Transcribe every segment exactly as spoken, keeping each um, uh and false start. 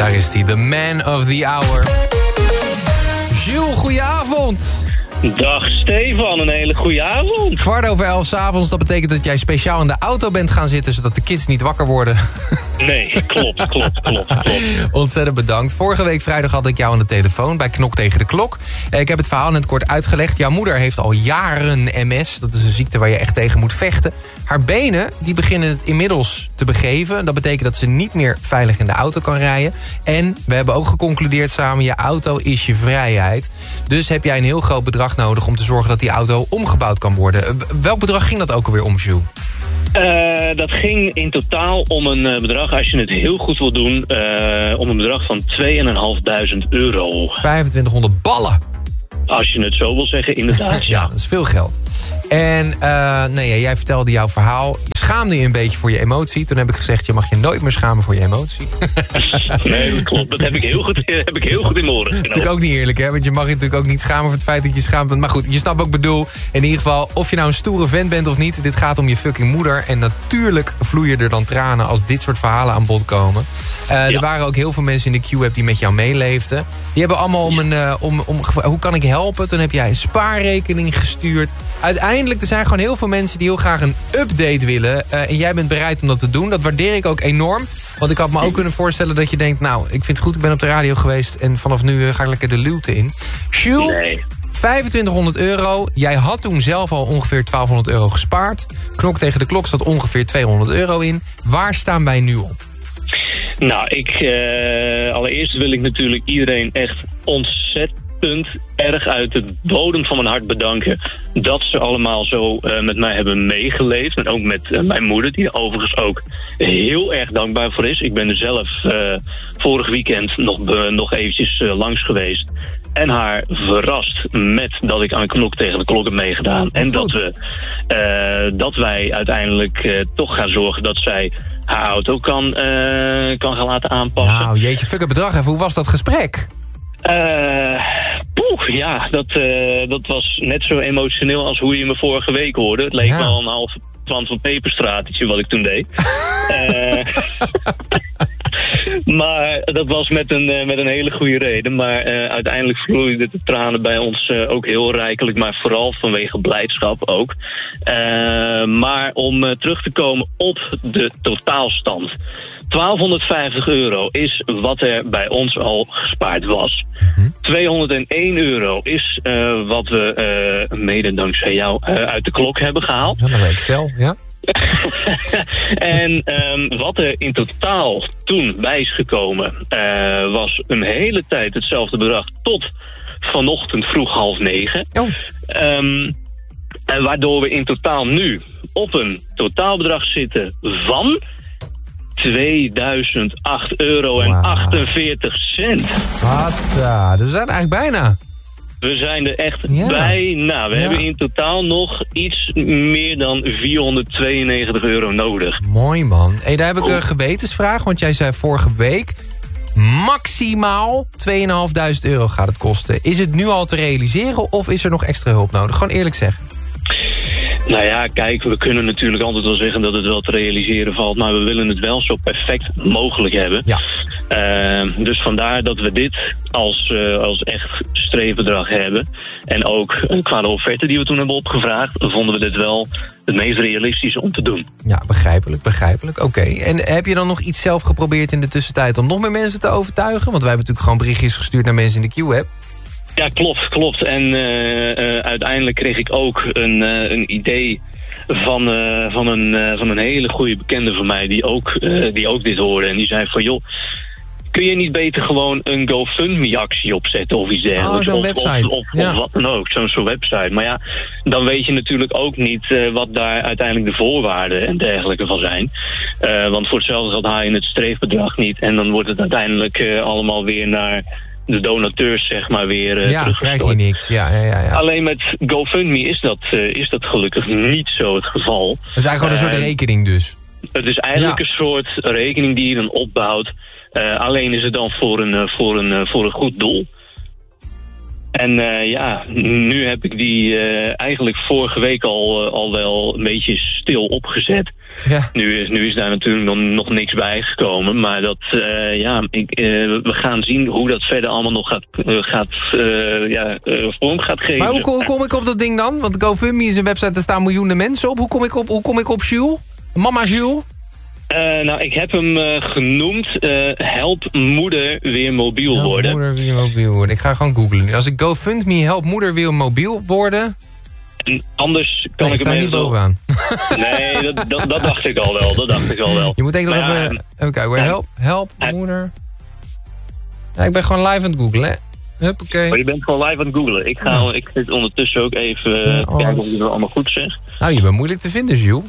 Daar is hij, the man of the hour. Jules, goedenavond. Dag Stefan, een hele goede avond. Kwart over elf 's avonds, dat betekent dat jij speciaal in de auto bent gaan zitten... zodat de kids niet wakker worden. Nee, klopt, klopt, klopt, klopt. Ontzettend bedankt. Vorige week vrijdag had ik jou aan de telefoon bij Knok tegen de Klok. Ik heb het verhaal net kort uitgelegd. Jouw moeder heeft al jaren M S. Dat is een ziekte waar je echt tegen moet vechten. Haar benen die beginnen het inmiddels te begeven. Dat betekent dat ze niet meer veilig in de auto kan rijden. En we hebben ook geconcludeerd samen... je auto is je vrijheid. Dus heb jij een heel groot bedrag nodig om te zorgen dat die auto omgebouwd kan worden. Welk bedrag ging dat ook alweer om, Jules? Uh, dat ging in totaal om een uh, bedrag, als je het heel goed wil doen... Uh, om een bedrag van tweeduizend vijfhonderd euro. vijfentwintighonderd ballen! Als je het zo wil zeggen, inderdaad. Ja, dat is veel geld. En uh, nee, jij vertelde jouw verhaal. Je schaamde je een beetje voor je emotie. Toen heb ik gezegd, je mag je nooit meer schamen voor je emotie. Nee, dat klopt. Dat heb ik heel goed, heb ik heel goed in mijn oren. Dat is natuurlijk ook niet eerlijk, hè? Want je mag je natuurlijk ook niet schamen voor het feit dat je schaamt. Maar goed, je snapt wat ik bedoel. In ieder geval, of je nou een stoere vent bent of niet... dit gaat om je fucking moeder. En natuurlijk vloeien er dan tranen als dit soort verhalen aan bod komen. Uh, ja. Er waren ook heel veel mensen in de Q-app die met jou meeleefden. Die hebben allemaal om een... Uh, om, om, hoe kan ik helpen? Toen heb jij een spaarrekening gestuurd. Uiteindelijk, er zijn gewoon heel veel mensen die heel graag een update willen. Uh, en jij bent bereid om dat te doen. Dat waardeer ik ook enorm. Want ik had me ook kunnen voorstellen dat je denkt... nou, ik vind het goed, ik ben op de radio geweest... en vanaf nu uh, ga ik lekker de luwte in. Jules, nee. vijfentwintighonderd euro. Jij had toen zelf al ongeveer twaalfhonderd euro gespaard. Knok tegen de Klok zat ongeveer tweehonderd euro in. Waar staan wij nu op? Nou, ik, uh, allereerst wil ik natuurlijk iedereen echt ontzettend erg uit de bodem van mijn hart bedanken dat ze allemaal zo uh, met mij hebben meegeleefd. En ook met uh, mijn moeder, die er overigens ook heel erg dankbaar voor is. Ik ben er zelf uh, vorig weekend nog, uh, nog eventjes uh, langs geweest. En haar verrast met dat ik aan Knok tegen de Klok heb meegedaan. En dat, we, uh, dat wij uiteindelijk uh, toch gaan zorgen dat zij haar auto kan, uh, kan gaan laten aanpassen. Nou, jeetje, fuck het bedrag even. Hoe was dat gesprek? Uh, poeh, ja, dat, uh, dat was net zo emotioneel als hoe je me vorige week hoorde. Het leek ja. wel een halve Twan van Peperstraatje wat ik toen deed. uh, maar dat was met een, uh, met een hele goede reden. Maar uh, uiteindelijk vloeiden de tranen bij ons uh, ook heel rijkelijk. Maar vooral vanwege blijdschap ook. Uh, maar om uh, terug te komen op de totaalstand. twaalfhonderdvijftig euro is wat er bij ons al gespaard was. Mm-hmm. tweehonderdéén euro is uh, wat we uh, mede dankzij jou uh, uit de klok hebben gehaald. Ja, dat Excel, ja. En um, wat er in totaal toen bij is gekomen uh, was een hele tijd hetzelfde bedrag tot vanochtend vroeg half negen. Oh. Um, en waardoor we in totaal nu op een totaalbedrag zitten van tweeduizend acht euro en achtenveertig cent. Wat? Uh, dus we zijn eigenlijk bijna. We zijn er echt ja. bijna. We ja. hebben in totaal nog iets meer dan vierhonderdtweeënnegentig euro nodig. Mooi man. Hey, daar heb ik een gewetensvraag, want jij zei vorige week maximaal tweeduizend vijfhonderd euro gaat het kosten. Is het nu al te realiseren of is er nog extra hulp nodig? Gewoon eerlijk zeggen. Nou ja, kijk, we kunnen natuurlijk altijd wel zeggen dat het wel te realiseren valt, maar we willen het wel zo perfect mogelijk hebben. Ja. Uh, dus vandaar dat we dit als, uh, als echt streefbedrag hebben. En ook uh, qua de offerte die we toen hebben opgevraagd, vonden we dit wel het meest realistische om te doen. Ja, begrijpelijk, begrijpelijk. Oké, okay. En heb je dan nog iets zelf geprobeerd in de tussentijd om nog meer mensen te overtuigen? Want wij hebben natuurlijk gewoon berichtjes gestuurd naar mensen in de Q-app. Ja, klopt, klopt. En uh, uh, uiteindelijk kreeg ik ook een, uh, een idee van, uh, van, een, uh, van een hele goede bekende van mij die ook, uh, die ook dit hoorde. En die zei van, joh, kun je niet beter gewoon een GoFundMe-actie opzetten of iets dergelijks? Oh, zo'n of, website. Of, of, ja. of wat dan ook, zo'n zo'n website. Maar ja, dan weet je natuurlijk ook niet uh, wat daar uiteindelijk de voorwaarden en dergelijke van zijn. Uh, want voor hetzelfde geld haal je het streefbedrag niet. En dan wordt het uiteindelijk uh, allemaal weer naar de donateurs, zeg maar, weer uh, ja, krijg je niks. Ja, ja, ja, ja. Alleen met GoFundMe is dat, uh, is dat gelukkig niet zo het geval. Het is eigenlijk gewoon een uh, soort rekening dus. Het is eigenlijk ja. een soort rekening die je dan opbouwt. Uh, alleen is het dan voor een, uh, voor een, uh, voor een goed doel. En uh, ja, nu heb ik die uh, eigenlijk vorige week al, uh, al wel een beetje stil opgezet. Ja. Nu, is, nu is daar natuurlijk nog, nog niks bij gekomen. Maar dat, uh, ja, ik, uh, we gaan zien hoe dat verder allemaal nog gaat, uh, gaat, uh, ja, uh, vorm gaat geven. Maar hoe, hoe kom ik op dat ding dan? Want GoFundMe is een website, daar staan miljoenen mensen op. Hoe kom ik op, hoe kom ik op Jules? Mama Jules? Uh, nou, ik heb hem uh, genoemd. Uh, help moeder weer mobiel help worden. moeder weer mobiel worden. Ik ga gewoon googlen nu. Als ik GoFundMe help moeder weer mobiel worden... En anders kan nee, ik hem even niet bovenaan. Nee, dat, dat, dat dacht ik al wel. Dat dacht ik al wel. Je moet denk ik nog maar even... Ja, even kijken. Ja, help, help ja. moeder. Ja, ik ben gewoon live aan het googlen. Hè. Huppakee. Maar je bent gewoon live aan het googlen. Ik, ga, ja. ik zit ondertussen ook even ja, oh. kijken of je het allemaal goed zegt. Nou, je bent moeilijk te vinden, Jules.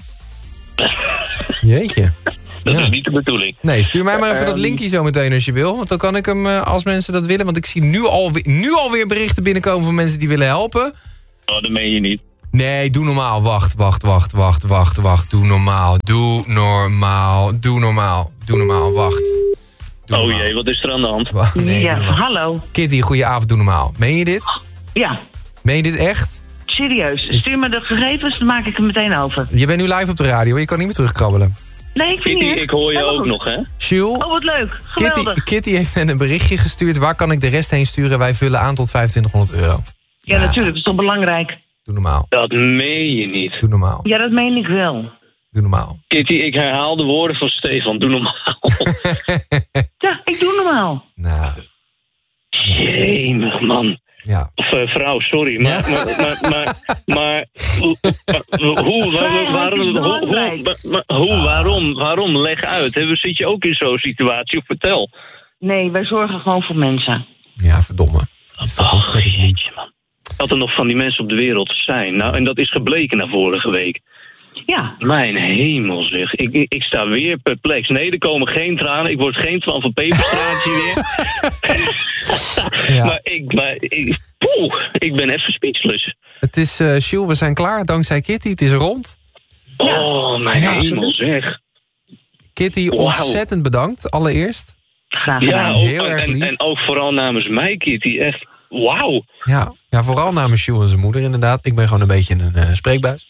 Jeetje. Dat ja. is niet de bedoeling. Nee, stuur mij maar even um, dat linkje zo meteen als je wil. Want dan kan ik hem, uh, als mensen dat willen... Want ik zie nu, al, nu alweer berichten binnenkomen van mensen die willen helpen. Oh, dat meen je niet. Nee, doe normaal. Wacht, wacht, wacht, wacht, wacht, wacht. Doe normaal, doe normaal, doe normaal, doe normaal, wacht. Doe oh normaal. Jee, wat is er aan de hand? Wacht, nee, ja, hallo. Kitty, goedenavond, doe normaal. Meen je dit? Ja. Meen je dit echt? Serieus. Stuur me de gegevens, dan maak ik hem meteen over. Je bent nu live op de radio, je kan niet meer terugkrabbelen. Nee, ik vind Kitty, niet. ik hoor je Helemaal ook goed. nog, hè? Jules? Oh, wat leuk. Geweldig. Kitty, Kitty heeft net een berichtje gestuurd. Waar kan ik de rest heen sturen? Wij vullen aan tot vijfentwintighonderd euro. Ja, ja, natuurlijk. Dat is toch belangrijk? Doe normaal. Dat meen je niet. Doe normaal. Ja, dat meen ik wel. Doe normaal. Kitty, ik herhaal de woorden van Stefan. Doe normaal. Ja, ik doe normaal. Nou. Jemig, man. Ja. Of uh, vrouw, sorry. Maar, ja. maar, maar, maar, maar, maar hoe, waar, waarom, hoe, hoe, maar, hoe, waarom, waarom? Leg uit. Hè? Zit je ook in zo'n situatie? Of vertel. Nee, wij zorgen gewoon voor mensen. Ja, verdomme. Dat is toch ontzettend oh, jeetje, man. Dat er nog van die mensen op de wereld zijn. Nou, en dat is gebleken na vorige week. Ja. Mijn hemel zeg. Ik, ik, ik sta weer perplex. Nee, er komen geen tranen. Ik word geen Twan van Peperstraatje weer. Ja. Maar ik, maar ik, poeh, ik ben even speechless. Het is, uh, Jules, we zijn klaar. Dankzij Kitty. Het is rond. Oh, mijn ja. hemel zeg. Kitty, wow. ontzettend bedankt. Allereerst. Graag gedaan. Ja, ook, heel erg lief. En, en ook vooral namens mij, Kitty. Echt, wauw. Ja, ja, vooral namens Jules en zijn moeder inderdaad. Ik ben gewoon een beetje een uh, spreekbuis.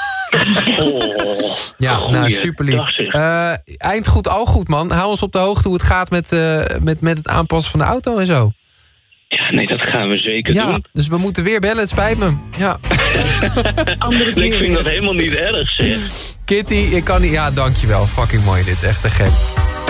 Oh, ja, goeie, nou, super lief. Uh, eind goed, al goed, man. Hou ons op de hoogte hoe het gaat met, uh, met, met het aanpassen van de auto en zo. Ja, nee, dat gaan we zeker ja, doen. Dus we moeten weer bellen, het spijt me. Ja. Andere keer. Ik vind dat helemaal niet erg, zeg. Kitty, ik kan niet... Ja, dankjewel. Fucking mooi dit. Echt te gek.